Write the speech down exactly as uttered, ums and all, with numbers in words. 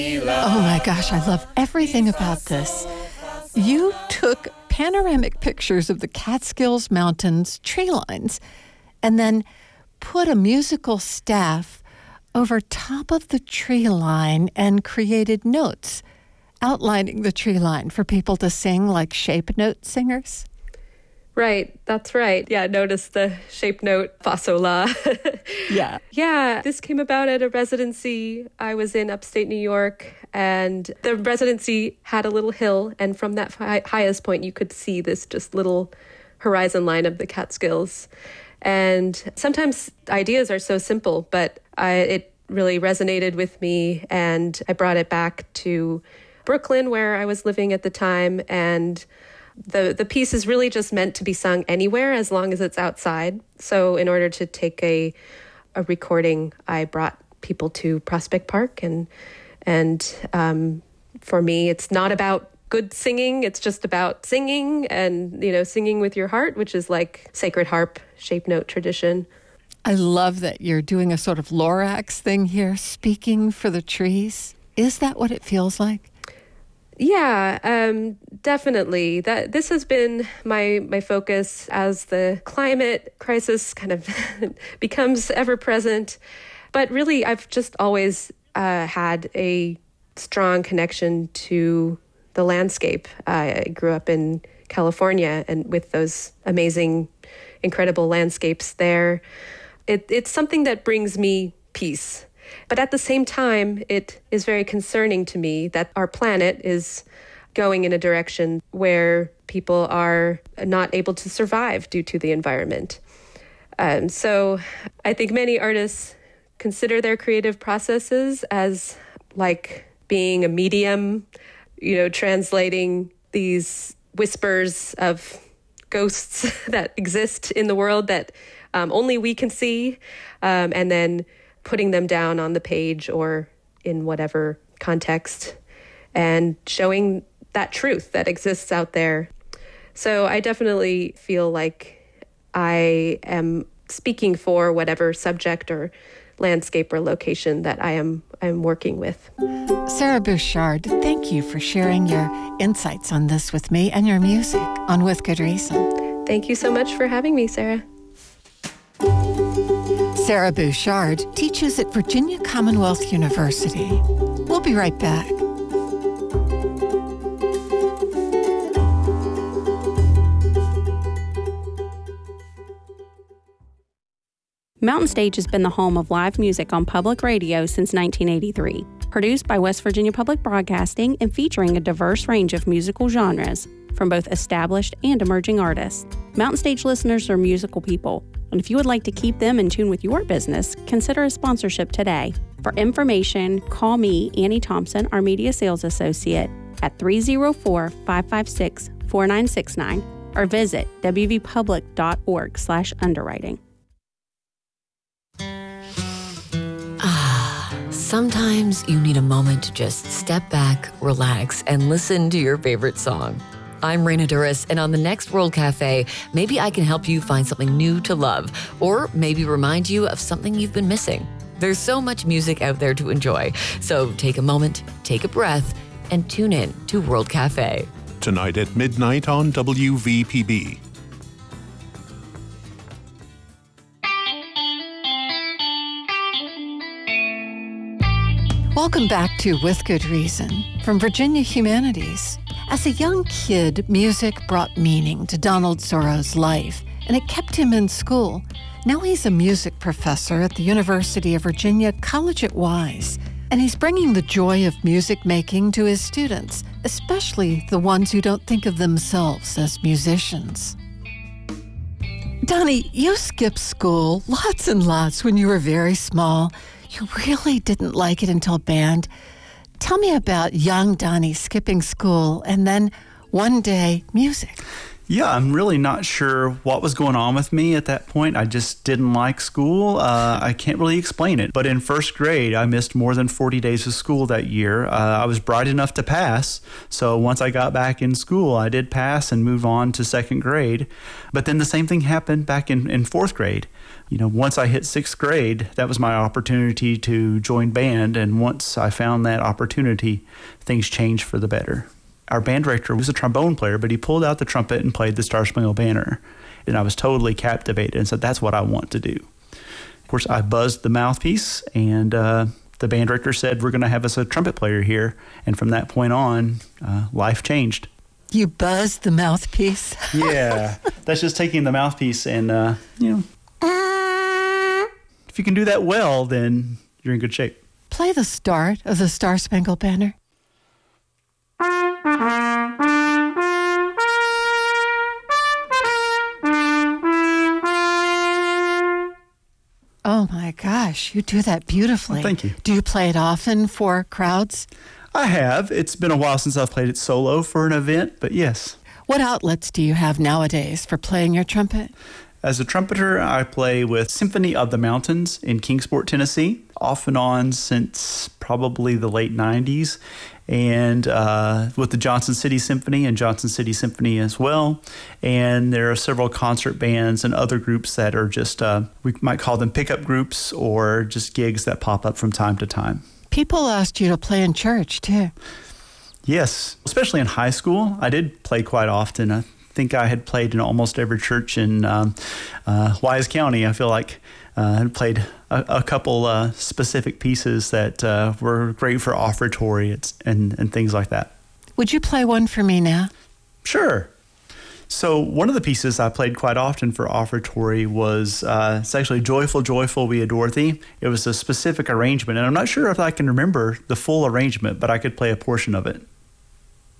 Oh my gosh, I love everything about this. You took panoramic pictures of the Catskills Mountains tree lines and then put a musical staff over top of the tree line and created notes outlining the tree line for people to sing like shape note singers. Right, that's right. Yeah, notice the shape note, fa, sol, la. Yeah. Yeah, this came about at a residency. I was in upstate New York, and the residency had a little hill, and from that hi- highest point, you could see this just little horizon line of the Catskills. And sometimes ideas are so simple, but I, it really resonated with me, and I brought it back to Brooklyn, where I was living at the time, and The the piece is really just meant to be sung anywhere as long as it's outside. So in order to take a a recording, I brought people to Prospect Park, and and um, for me, it's not about good singing. It's just about singing and, you know, singing with your heart, which is like Sacred Harp shape note tradition. I love that you're doing a sort of Lorax thing here, speaking for the trees. Is that what it feels like? Yeah, um, definitely. That this has been my my focus as the climate crisis kind of becomes ever present. But really, I've just always uh, had a strong connection to the landscape. Uh, I grew up in California, and with those amazing, incredible landscapes there, it, it's something that brings me peace. But at the same time, it is very concerning to me that our planet is going in a direction where people are not able to survive due to the environment. Um, so I think many artists consider their creative processes as like being a medium, you know, translating these whispers of ghosts that exist in the world that um, only we can see, um, and then putting them down on the page or in whatever context and showing that truth that exists out there. So I definitely feel like I am speaking for whatever subject or landscape or location that I am I'm working with. Sarah Bouchard, thank you for sharing your insights on this with me and your music on With Good Reason. Thank you so much for having me, Sarah. Sarah Bouchard teaches at Virginia Commonwealth University. We'll be right back. Mountain Stage has been the home of live music on public radio since nineteen eighty-three. Produced by West Virginia Public Broadcasting and featuring a diverse range of musical genres from both established and emerging artists. Mountain Stage listeners are musical people, and if you would like to keep them in tune with your business, consider a sponsorship today. For information, call me, Annie Thompson, our Media Sales Associate, at three oh four, five five six, four nine six nine or visit w v public dot org slash underwriting. Sometimes you need a moment to just step back, relax, and listen to your favorite song. I'm Raina Duras, and on the next World Cafe, maybe I can help you find something new to love, or maybe remind you of something you've been missing. There's so much music out there to enjoy, so take a moment, take a breath, and tune in to World Cafe. Tonight at midnight on W V P B. Welcome back to With Good Reason from Virginia Humanities. As a young kid, music brought meaning to Donald Zorro's life, and it kept him in school. Now he's a music professor at the University of Virginia College at Wise, and he's bringing the joy of music making to his students, especially the ones who don't think of themselves as musicians. Donnie, you skipped school lots and lots when you were very small. You really didn't like it until band. Tell me about young Donnie skipping school, and then one day music. Yeah, I'm really not sure what was going on with me at that point. I just didn't like school. Uh, I can't really explain it. But in first grade, I missed more than forty days of school that year. Uh, I was bright enough to pass. So once I got back in school, I did pass and move on to second grade. But then the same thing happened back in, in fourth grade. You know, once I hit sixth grade, that was my opportunity to join band. And once I found that opportunity, things changed for the better. Our band director was a trombone player, but he pulled out the trumpet and played the Star Spangled Banner. And I was totally captivated and said, that's what I want to do. Of course, I buzzed the mouthpiece, and uh, the band director said, we're going to have us a trumpet player here. And from that point on, uh, life changed. You buzzed the mouthpiece? Yeah, that's just taking the mouthpiece and, uh, you know, if you can do that well, then you're in good shape. Play the start of the Star Spangled Banner. Oh my gosh, you do that beautifully. Well, thank you. Do you play it often for crowds? I have. It's been a while since I've played it solo for an event, but yes. What outlets do you have nowadays for playing your trumpet? As a trumpeter, I play with Symphony of the Mountains in Kingsport, Tennessee, off and on since probably the late nineties, and uh, with the Johnson City Symphony and Johnson City Symphony as well. And there are several concert bands and other groups that are just, uh, we might call them pickup groups or just gigs that pop up from time to time. People asked you to play in church, too. Yes, especially in high school. I did play quite often. I think I had played in almost every church in um, uh, Wise County. I feel like I uh, had played a, a couple uh, specific pieces that uh, were great for offertory and, and things like that. Would you play one for me now? Sure. So one of the pieces I played quite often for offertory was, uh, it's actually Joyful, Joyful, We Adore Thee. It was a specific arrangement, and I'm not sure if I can remember the full arrangement, but I could play a portion of it.